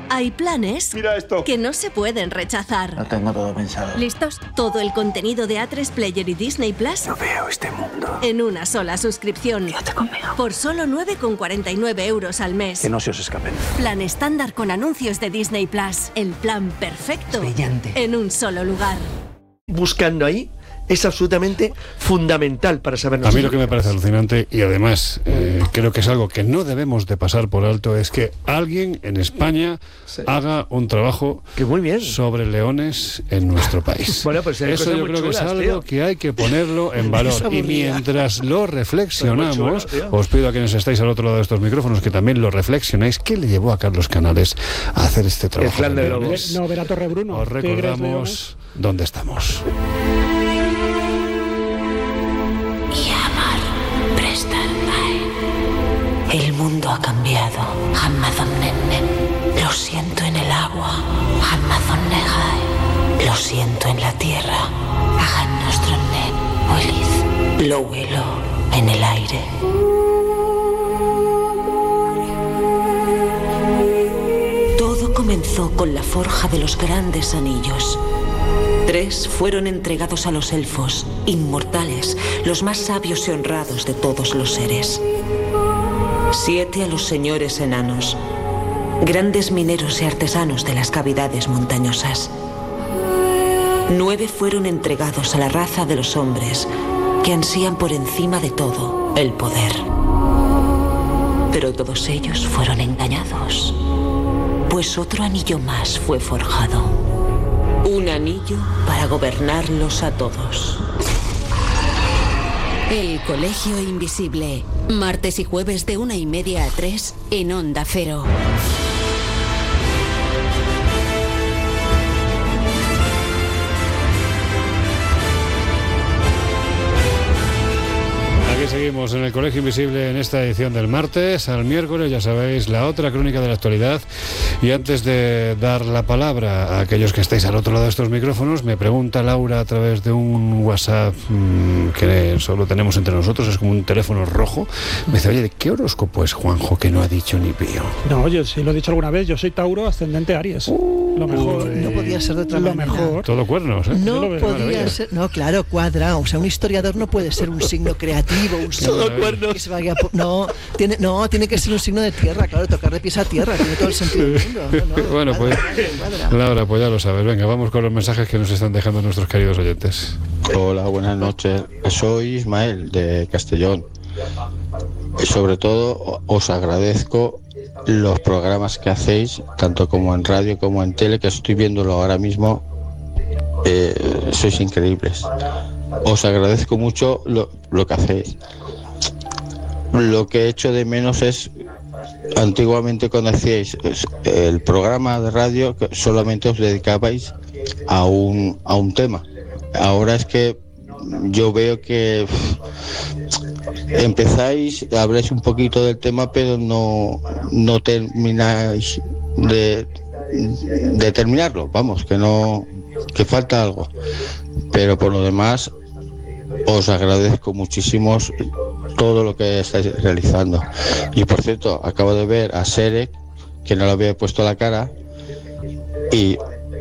Hay planes Mira esto. que no se pueden rechazar. Lo tengo todo pensado. ¿Listos? Todo el contenido de A3 Player y Disney Plus No veo este mundo. en una sola suscripción. Quédate conmigo. Por solo 9,49 euros al mes. Que no se os escapen. Plan estándar con anuncios de Disney Plus. El plan perfecto. Brillante. En un solo lugar. Buscando ahí es absolutamente fundamental para saber. A mí lo que me parece alucinante, y además creo que es algo que no debemos de pasar por alto, es que alguien en España haga un trabajo que muy bien sobre leones en nuestro país. Bueno, pues hay eso cosas yo muy creo que es chulas, algo tío. que hay que ponerlo en valor. Esa Y aburrida. mientras lo reflexionamos, Muy chulo, tío. os pido a quienes estáis al otro lado de estos micrófonos que también lo reflexionéis. ¿Qué le llevó a Carlos Canales a hacer este trabajo? Flan de leones? Lobos. No, ver a Torre Bruno. Os recordamos dónde estamos. El mundo ha cambiado. Amazon Nenne. Lo siento en el agua. Amazon Negai. Lo siento en la tierra. Hagan nuestro Nen. Lo huelo en el aire. Todo comenzó con la forja de los grandes anillos. 3 fueron entregados a los elfos, inmortales, los más sabios y honrados de todos los seres. 7 a los señores enanos, grandes mineros y artesanos de las cavidades montañosas. 9 fueron entregados a la raza de los hombres, que ansían por encima de todo el poder. Pero todos ellos fueron engañados, pues otro anillo más fue forjado. Un anillo para gobernarlos a todos. El Colegio Invisible. Martes y jueves de 1:30 a 3 en Onda Cero. Aquí seguimos en el Colegio Invisible en esta edición del martes. Al miércoles, ya sabéis, la otra crónica de la actualidad. Y antes de dar la palabra a aquellos que estáis al otro lado de estos micrófonos, me pregunta Laura a través de un WhatsApp que solo tenemos entre nosotros, es como un teléfono rojo. Me dice, oye, ¿de qué horóscopo es Juanjo que no ha dicho ni pío? No, yo sí lo he dicho alguna vez, yo soy Tauro, ascendente Aries. Lo mejor. No podía ser de otra lo manera. mejor. Todo cuernos, ¿eh? Yo No lo veo podía maravilla. ser. No, claro, cuadra. O sea, un historiador no puede ser un signo creativo, un signo Todo cuernos. que se vaya tiene que ser un signo de tierra, claro, tocar de pies a tierra, tiene todo el sentido del mundo. No, Bueno, pues, cuadra. Laura, pues ya lo sabes. Venga, vamos con los mensajes que nos están dejando nuestros queridos oyentes. Hola, buenas noches. Soy Ismael de Castellón. Sobre todo os agradezco los programas que hacéis, tanto como en radio como en tele, que estoy viéndolo ahora mismo. Sois increíbles. Os agradezco mucho lo que hacéis. Lo que echo de menos es, antiguamente cuando hacíais el programa de radio, que solamente os dedicabais a un tema. Ahora es que yo veo que empezáis, habláis un poquito del tema, pero no termináis de terminarlo. Vamos, que falta algo. Pero por lo demás, os agradezco muchísimo todo lo que estáis realizando. Y por cierto, acabo de ver a Serek, que no le había puesto la cara, y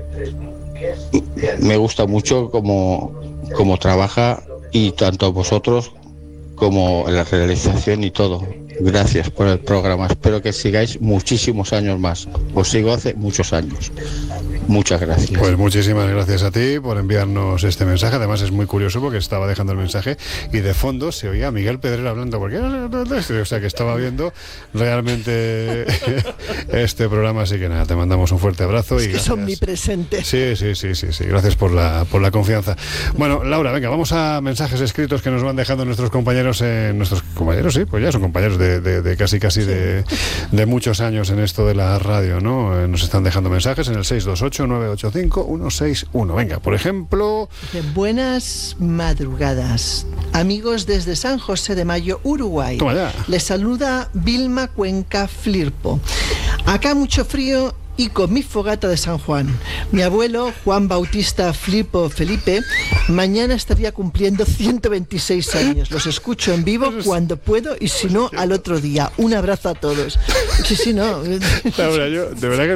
me gusta mucho cómo trabaja, y tanto vosotros como la realización y todo. Gracias por el programa. Espero que sigáis muchísimos años más. Os sigo hace muchos años. Muchas gracias. Pues muchísimas gracias a ti por enviarnos este mensaje. Además es muy curioso porque estaba dejando el mensaje y de fondo se oía a Miguel Pedrero hablando, porque o sea que estaba viendo realmente este programa. Así que nada, te mandamos un fuerte abrazo. Es y que gracias. son omnipresentes. Sí. Gracias por la confianza. Bueno, Laura, venga, vamos a mensajes escritos que nos van dejando nuestros compañeros. Nuestros compañeros, sí, pues ya son compañeros de casi de muchos años en esto de la radio, ¿no? Nos están dejando mensajes en el 628-985-161. Venga, por ejemplo... Buenas madrugadas, amigos desde San José de Mayo, Uruguay. Toma ya. Les saluda Vilma Cuenca Flirpo. Acá mucho frío y con mi fogata de San Juan. Mi abuelo, Juan Bautista Flirpo Felipe, mañana estaría cumpliendo 126 años. Los escucho en vivo cuando puedo y si no, al otro día. Un abrazo a todos. Sí, no. Laura, yo de verdad que